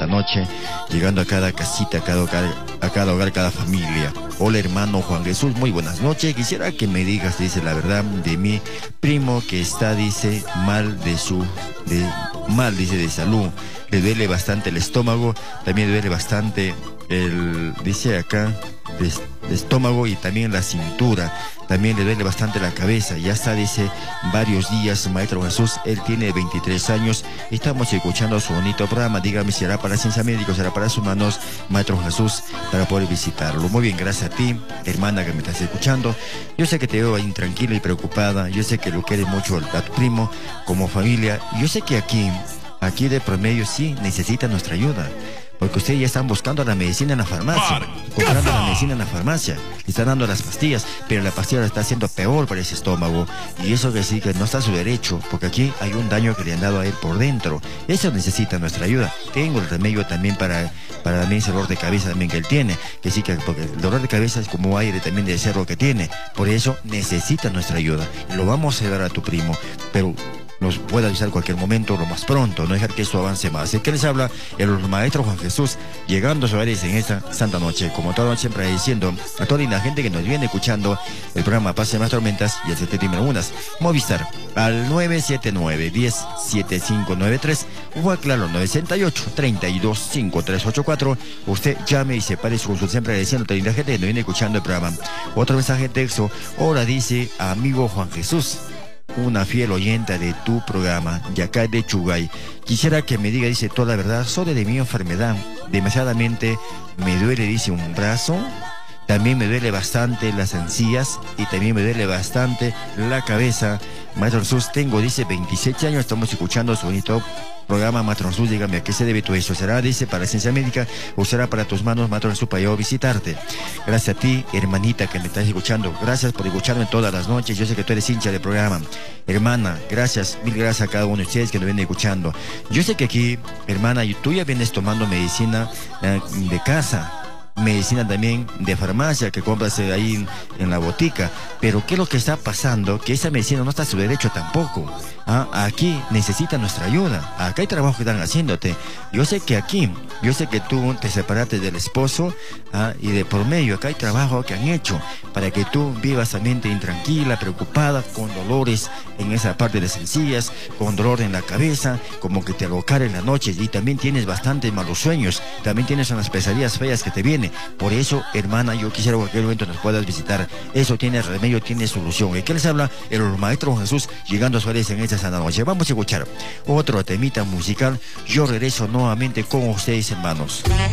Santa Noche, llegando a cada casita, a cada hogar, cada familia. Hola hermano Juan Jesús, muy buenas noches. Quisiera que me digas, dice, la verdad de mi primo que está, dice, mal de salud. Le duele bastante el estómago, también le duele bastante dice acá, de estómago y también la cintura. También le duele bastante la cabeza. Ya está, dice, varios días, maestro Jesús. Él tiene 23 años. Estamos escuchando su bonito programa. Dígame si será para Ciencia Médica, será para sus manos, maestro Jesús, para poder visitarlo. Muy bien, gracias a ti, hermana, que me estás escuchando. Yo sé que te veo intranquila y preocupada. Yo sé que lo quieres mucho a tu primo como familia. Yo sé que aquí de promedio sí necesita nuestra ayuda. Porque ustedes ya están buscando la medicina en la farmacia, comprando la medicina en la farmacia, le están dando las pastillas, pero la pastilla le está haciendo peor para ese estómago. Y eso que sí, que no está a su derecho, porque aquí hay un daño que le han dado a él por dentro. Eso necesita nuestra ayuda. Tengo el remedio también para también ese dolor de cabeza también que él tiene, que sí, que porque el dolor de cabeza es como aire también de cerro que tiene. Por eso necesita nuestra ayuda. Lo vamos a dar a tu primo, pero nos puede avisar cualquier momento, lo más pronto, no dejar que eso avance más. Así que les habla el maestro Juan Jesús, llegando a sus hogares en esta Santa Noche, como toda noche siempre diciendo a toda la gente que nos viene escuchando el programa Pase Más Tormentas y el Septiembre Unas, Movistar al 979-107593 o al claro 968-325384. Usted llame y separe su consulta, siempre agradeciendo a toda la gente que nos viene escuchando el programa. Otro mensaje de texto, ahora dice, amigo Juan Jesús, una fiel oyente de tu programa, de acá de Chugay. Quisiera que me diga, dice, toda la verdad sobre de mi enfermedad. Demasiadamente me duele, dice, un brazo. También me duele bastante las encías y también me duele bastante la cabeza. Maestro Jesús, tengo, dice, 27 años, estamos escuchando su bonito programa. Maestro Jesús, dígame, ¿a qué se debe todo eso? ¿Será, dice, para Ciencia Médica o será para tus manos, Maestro Jesús, para yo visitarte? Gracias a ti, hermanita, que me estás escuchando. Gracias por escucharme todas las noches. Yo sé que tú eres hincha del programa. Hermana, gracias, mil gracias a cada uno de ustedes que nos vienen escuchando. Yo sé que aquí, hermana, tú ya vienes tomando medicina de casa, medicina también de farmacia que compras ahí en la botica, pero ¿qué es lo que está pasando? Que esa medicina no está a su derecho tampoco. Aquí necesita nuestra ayuda. Acá hay trabajo que están haciéndote. Yo sé que tú te separaste del esposo y de por medio acá hay trabajo que han hecho para que tú vivas también intranquila, preocupada, con dolores en esa parte de las encías, con dolor en la cabeza, como que te alocara en la noche, y también tienes bastante malos sueños, también tienes unas pesadillas feas que te vienen. Por eso, hermana, yo quisiera que en cualquier momento nos puedas visitar. Eso tiene remedio, tiene solución. ¿Y qué les habla? El maestro Jesús, llegando a Suárez en esta Santa Noche. Vamos a escuchar otro temita musical. Yo regreso nuevamente con ustedes, hermanos.